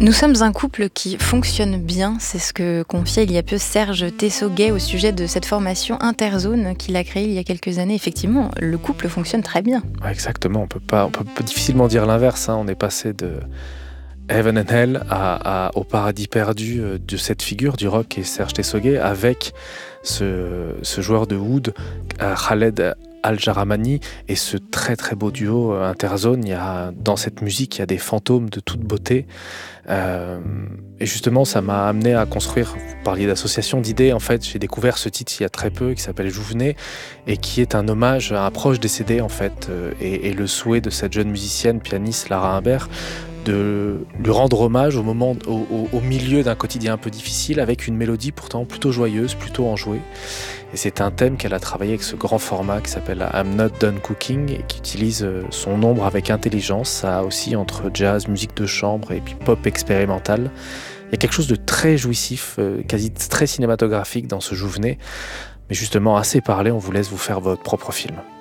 Nous sommes un couple qui fonctionne bien, c'est ce que confiait il y a peu Serge Tessoguet au sujet de cette formation Interzone qu'il a créée il y a quelques années. Effectivement, le couple fonctionne très bien. Ouais, exactement, on peut difficilement dire l'inverse, hein. On est passé de Heaven and Hell au paradis perdu de cette figure du rock et Serge Tessoguet avec ce joueur de oud, Khaled Al-Jaramani, et ce très très beau duo Interzone. Dans cette musique, il y a des fantômes de toute beauté. Et justement, ça m'a amené à construire, vous parliez d'association d'idées, en fait, j'ai découvert ce titre il y a très peu, qui s'appelle Jouvenet, et qui est un hommage à un proche décédé, en fait, et le souhait de cette jeune musicienne, pianiste Lara Humbert, de lui rendre hommage au milieu d'un quotidien un peu difficile, avec une mélodie pourtant plutôt joyeuse, plutôt enjouée. Et c'est un thème qu'elle a travaillé avec ce grand format qui s'appelle I'm Not Done Cooking et qui utilise son ombre avec intelligence. Ça aussi entre jazz, musique de chambre et puis pop expérimental. Il y a quelque chose de très jouissif, quasi très cinématographique dans ce Jouvenet. Mais justement, assez parlé, on vous laisse vous faire votre propre film.